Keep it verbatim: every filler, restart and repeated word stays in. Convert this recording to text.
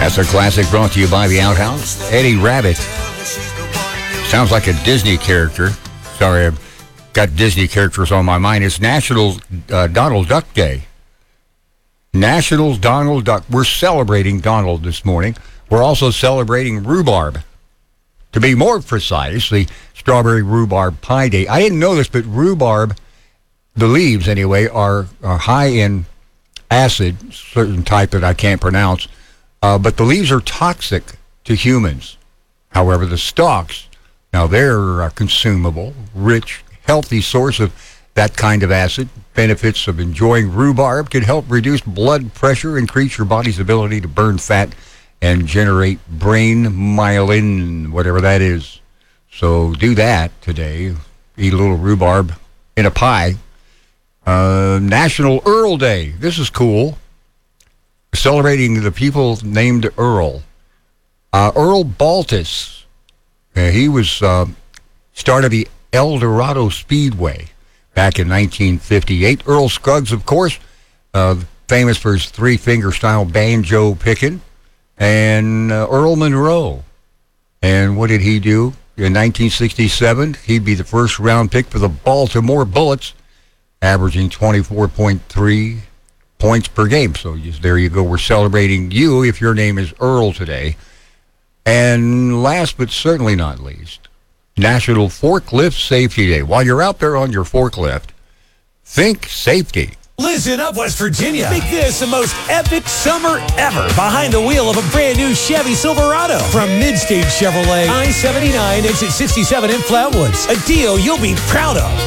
That's a classic brought to you by the Outhouse. Eddie Rabbit. Sounds like a Disney character. Sorry, I've got Disney characters on my mind. It's National uh, Donald Duck Day. National Donald Duck. We're celebrating Donald this morning. We're also celebrating rhubarb. To be more precise, the Strawberry Rhubarb Pie Day. I didn't know this, but rhubarb, the leaves anyway, are, are high in acid, certain type that I can't pronounce. Uh, but the leaves are toxic to humans. However, the stalks, now they're uh, consumable, rich, healthy source of that kind of acid. Benefits of enjoying rhubarb could help reduce blood pressure, increase your body's ability to burn fat, and generate brain myelin, whatever that is. So do that today. Eat a little rhubarb in a pie. Uh, National Earl Day. This is cool. Celebrating the people named Earl. Uh, Earl Baltus. Uh, he was uh, started the El Dorado Speedway back in nineteen fifty-eight. Earl Scruggs, of course, uh, famous for his three-finger style banjo picking. And uh, Earl Monroe. And what did he do? In nineteen sixty-seven, he'd be the first round pick for the Baltimore Bullets, averaging twenty-four point three points per game. So just, there you go. We're celebrating you if your name is Earl today. And last but certainly not least, National Forklift Safety Day. While you're out there on your forklift, think safety. Listen up, West Virginia. Make this the most epic summer ever behind the wheel of a brand new Chevy Silverado from Midstage Chevrolet, I seventy-nine, exit sixty-seven in Flatwoods. A deal you'll be proud of.